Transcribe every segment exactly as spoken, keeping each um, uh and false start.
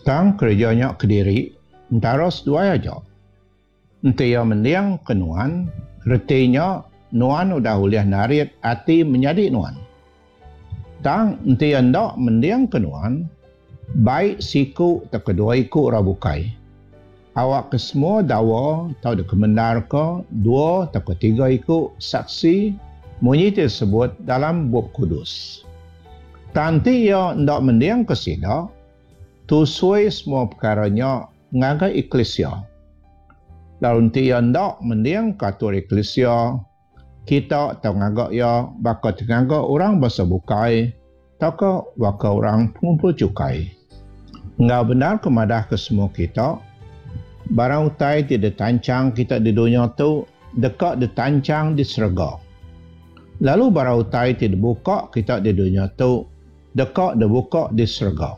Tang kerjanya Kediri, antara dua aja. Nanti yang mendiang ke Nuan, retinya Nuan udah uliah narit hati menjadi Nuan. Tang nanti yang dak mendiang ke Nuan, baik siku tak kedua iku rabukai. Awak ke semua dawa tau de kemendar ke, dua tak ketiga iku saksi munyi tersebut dalam buku kudus. Tanti yang ndak mendiang ke sida, tusui semua perkaranya ngagai eklesia. Lalu nanti yang ndak mendiang katur eklesia, kita tau ngagak ya bakal ngagak orang bahasa bukai, tau ke bakal orang pengumpul cukai. Nggak benar kemadah ke semua kita, barang utai tidak tancang kita di dunia tu, dekat ditancang di surga. Lalu barang utai tidak buka kita di dunia tu, dekat dibuka di surga.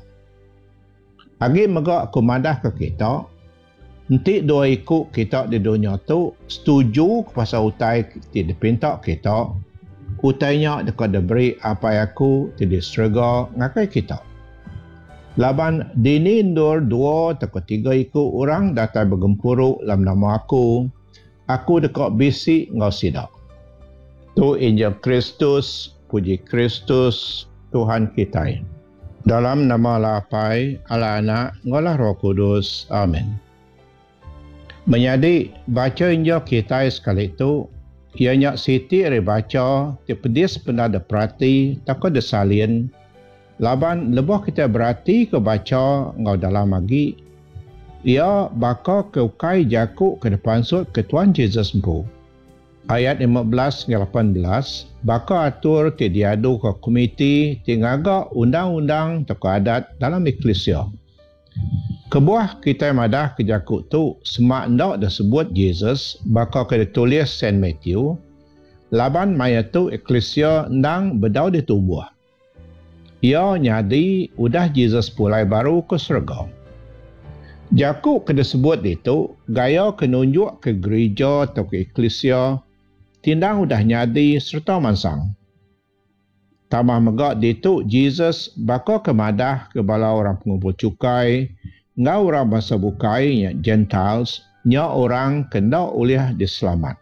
Agi megak kemadah ke kita, nanti dua ikut kita di dunia tu setuju kepada utai tidak pinta kita, utainya dekat diberi apa yang aku tidak surga ngakai kita. Laban dini indur dua atau tiga ikut orang datang bergempuruk dalam nama aku, aku dekat bisi ngau sidak. Tu Injil Kristus, puji Kristus, Tuhan kita. Dalam nama Lapai, Allah Anak, ngolah Roh Kudus. Amin. Menjadi baca Injil kita sekali itu, ianya siti ada baca, tipedis pernah ada perhati, takut ada salin. Laban lebih kita berhati ke baca ngau dalam lagi, ia bakal ke ukai jakuk ke depan sud ke Tuhan Yesus Mpu. Ayat lima belas hingga lapan belas, bakal atur ke diadu ke komiti tingaga undang-undang atau adat dalam eklesia. Kebuah kita madah ke jakuk tu, semak ndak dah sebut Yesus, bakal ke ditulis Saint Matthew, laban maya tu eklesia ndang bedau ditubuh. Ia nyadi udah Yesus pulai baru ke surga. Jakuk kena sebut itu, gaya kenunjuk ke gereja atau ke eklesia, tindang udah nyadi serta mansang. Tambah megak ditu, Yesus bakal kemadah ke bala orang pengumpul cukai, ngau orang bangsa bukai, nya Gentiles, nya orang kena uliah diselamat.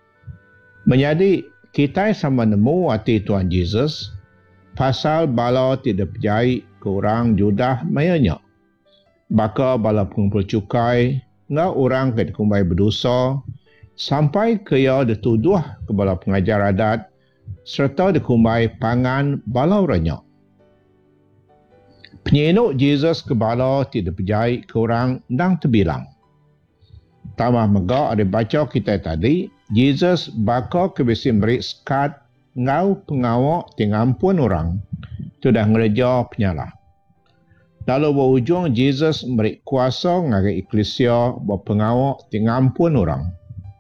Menjadi kita sama nemu hati Tuhan Yesus, pasal bala tidak percaya ke orang Judah mayanya. Baka bala pengumpul cukai, ngau orang ke dikumbai berdosa, sampai ke ia dituduh ke bala pengajar adat, serta dikumbai pangan bala orangnya. Penyinuk Yesus ke bala tidak percaya ke orang ndang terbilang. Tambah megak ada baca kita tadi, Yesus bakal ke besi beri sekat ngau pengawak tingampun orang, tu dah ngereja penyalah. Lalu berhujung Yesus beri kuasa ngagai eklesia berpengawak tingampun orang.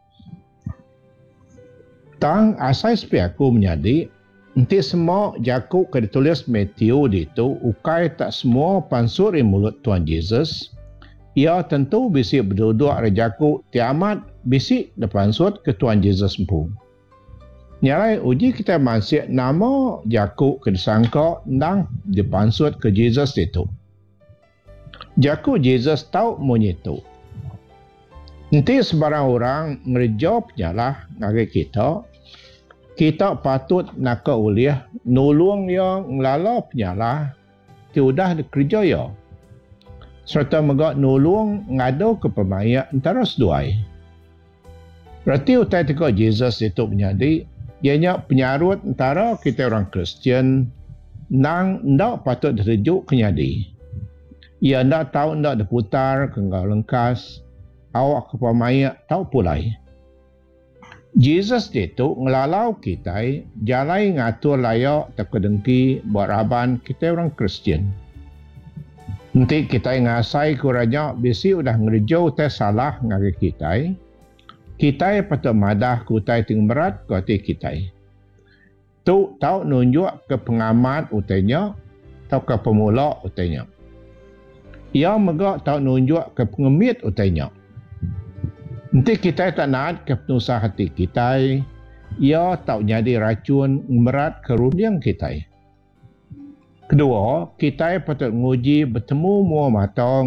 Tang asai sepi aku menjadi, nanti semua jakuk ke ditulis Matthew itu, ukai tak semua pansur di mulut Tuhan Yesus, ia tentu bisik berduduk rejaku tiamat bisik depan sud ke Tuhan Yesus Mpu. Nyalai uji kita masih nama jakuk ke disangka nang depan sud ke Yesus itu. Jakuk Yesus tahu munyi itu. Nanti sebarang orang ngerja penyalah ngagi kita, kita patut nak ke uliah nulung yang ngelala penyalah, tiudah dikerja ya. Serta megak nulung ngado ke pemaya antara seduai. Berarti utai teka Yesus itu menjadi, ianya penyarut antara kita orang Kristian nang ndak patut dirujuk kenyadi. Ia ndak tahu ndak diputar ke ngau lengkas, awak ke pemaya tahu pulai. Yesus itu ngelalau kita, jalai ngatur layak tak kedengki buat raban kita orang Kristian. Nanti kita ngasai kurangnya bisi udah ngerjau teh salah ngagi kita. Kita patut madah kutai ting berat ke hati kita. Tu tahu nunjuk ke pengamat utainya, atau ke pemula utainya. Ia megak tahu nunjuk ke pengemit utainya. Nanti kita tak nak ke penusa hati kita, ia tak jadi racun merat ke rudiang kita. Kedua, kita patut menguji bertemu mua mata